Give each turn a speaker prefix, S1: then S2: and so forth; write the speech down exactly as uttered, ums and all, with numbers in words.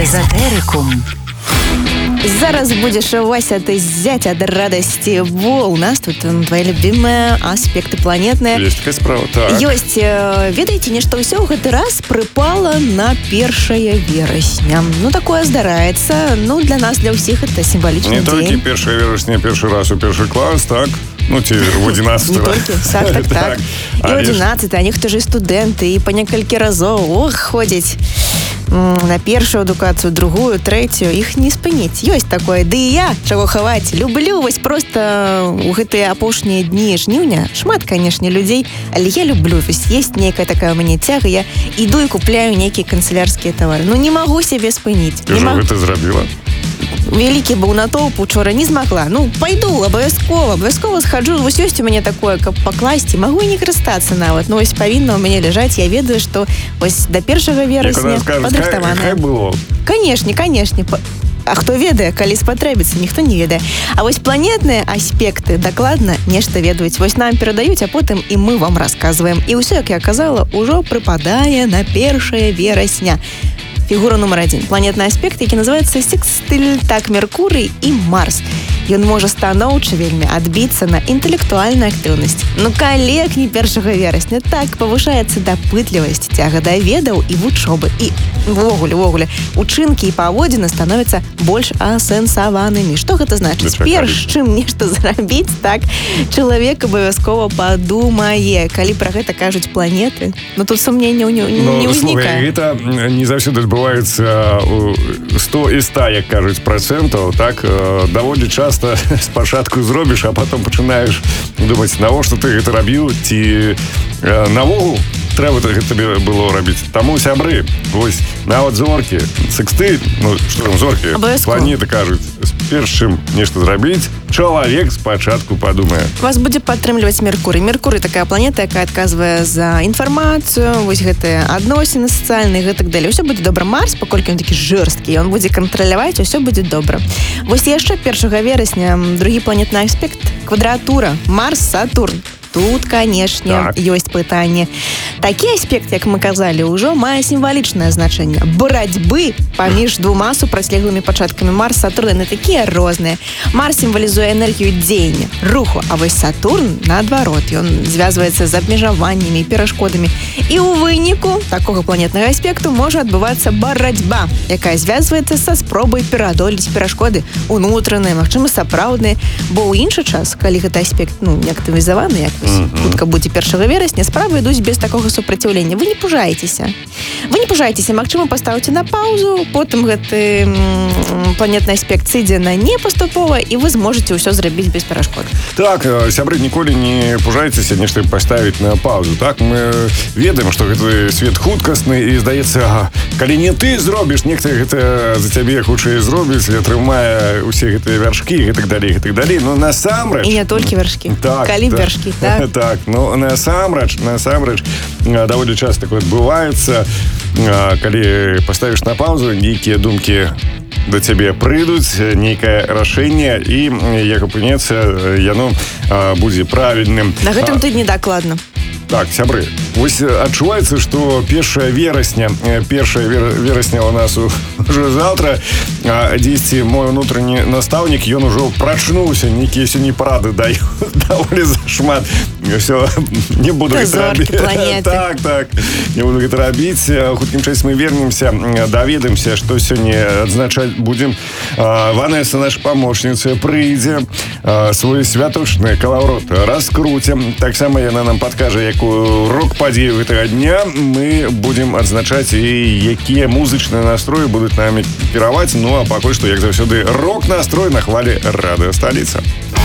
S1: Эзотерикум.
S2: Зараз будешь Вася ты зять от радости, бо у нас тут твои любимые аспекты планетные.
S3: Есть такая справа, так.
S2: Ёсць, ведаеце, нешта ўсё ў гэты раз прыпала на першае верасня. Ну, такое здараецца. Ну, для нас, для ўсіх, это сімвалічны
S3: Не
S2: дзень.
S3: толькі першае верасня, першы раз у першы клас, так? Ну, ці в одиннадцатый
S2: Не
S3: раз.
S2: толькі, так, так, так. І в одиннадцатый, а некаторі студэнты, і па некалькі разоў, ох, ходзяць на першую адукацыю, другую, трэцюю, іх не спыніць. Ёсць такое. Ды і я, чаго хаваць, люблю вось проста у гэтыя апошнія дні жніўня. Шмат, канешне, людзей, але я люблю. Вось есть нейкая такая у мяне цяга, я іду і купляю нейкія канцелярскія тавары. Ну, не магу сябе спыніць.
S3: Ты ўжо гэта зрабіла?
S2: Вялікі быў натоўп учора, не змагла. Ну, пайду, абавязкова, абавязкова схаджу. Вось ёсць у мяне такое, каб пакласці. Магу і не карыстацца нават. Ну, вось павінна ў мяне ляжаць. Я ведаю, што вось да першага верасня падрыхтаваная.
S3: Хай было.
S2: Канешне, канешне. А хто ведае, калі спатрэбіцца, ніхто не ведае. А вось планетныя аспекты дакладна нешта ведаюць. Вось нам перадаюць, а потым і мы вам расказваем. І ўсё, як я казала, ужо прыпадае на першае верасня. Фігура нумар адзін. Планетны аспект, які называецца секстыль, так, Меркурый і Марс. Ён можа станоўча вельмі адбіцца на інтэлектуальную актыўнасць. Ну, калі не першага верасня, так, павышаецца дапытлівасць, цяга да ведаў і вучобы. І ввогуле, ввогуле, учынкі і паводзіны становяцца больш асэнсаванымі. Што гэта значыць? Перш чым нешта зрабіць, так, чалавек абавязкова падумае. Калі пра гэта кажуць планеты, ну, тут сумненняў не, не ўзнікае.
S3: Гэта не заўсёды адбываецца сто і ста, як кажуць, працэнтаў, так, даволі часта спачатку зробіш, а потом пачынаеш думаць, навошта ты гэта рабіў, ці навогул трэба гэта было рабіць. Таму, сябры, вось нават зоркі, секстыль, ну, што там зоркі, планеты кажуць, перш чым нешта зрабіць, чалавек спачатку падумае.
S2: Вас будзе падтрымліваць Меркурый. Меркурый такая планета, якая адказвае за інфармацыю, вось гэтыя адносіны сацыяльныя і гэтак далей. Усё будзе добра. Марс, паколькі ён такі жорсткі, ён будзе кантраляваць, усё будзе добра. Вось яшчэ першага верасня другі планетны аспект — квадратура Марс-Сатурн. Тут, канешне, так. Ёсць пытанне. Такі аспект, як мы казалі, ўжо мае сімвалічнае значэнне. Барацьбы паміж двума супрацьлеглымі пачаткамі. Марс, Сатурн, яны такія розныя. Марс сімвалізуе энергію дзеяння, руху, а вось Сатурн, наадварот, ён звязваецца з абмежаваннямі і перашкодамі. І ў выніку такога планетнага аспекту можа адбывацца барацьба, якая звязваецца са спробай пераадолець перашкоды унутраныя, магчыма, сапраўдныя, бо ў іншы час, калі гэты аспект, ну, не актывізаваны, як хутка будзе першага верасня, справы ідуць без такога супраціўлення. Вы не пужаецеся. Вы не пужаецеся. Магчыма, паставце на паузу, потым гэты планетны аспект сыдзе на непаступова, і вы зможаце ўсё зрабіць без перашкод.
S3: Так, сябры, ніколі не пужаецеся нешта паставіць на паузу. Так, мы ведаем, што гэты свет хуткасны, і здаецца, калі не ты зробіш, нехта гэта за цябе хутчэй зробіць, атрымае усе гэтыя вяршкі і гэтак далей, гэтак далей. Но насамрэч...
S2: І не толькі вяршкі.
S3: Так,
S2: калі
S3: так.
S2: вяршкі, так?
S3: Так, ну, насамрэч, насамрэч, даволі часта такое адбываецца, калі паставіш на паузу, нейкія думкі да цябе прыйдуць, нейкае рашэнне, і, як апынецца, яно будзе правільным.
S2: На гэтым тыдні дакладна.
S3: Так, сябры, вось адчуваецца, што першае верасня, першае верасня у нас уже завтра, а дзесьці мой унутраны настаўнік, ён ужо прачнуўся, нейкія сёння парады даю даволі зашмат. Всё, не буду гэта рабіць. Так, так, не буду гэта рабіць. Хуткім часе мы вернемся, даведаемся, што сёння адзначаць будзем. Ванесса, наша памочніца, прыйдзе, свой святочны калаўрот раскруцім. Таксама яна нам падкажа, якую рок-падзею гэтага дня мы будзем адзначаць і якія музычныя настроі будуць намі кіраваць. Ну, а пакуль што, як заўсёды, рок-настрой на хвалі радыё Сталіца.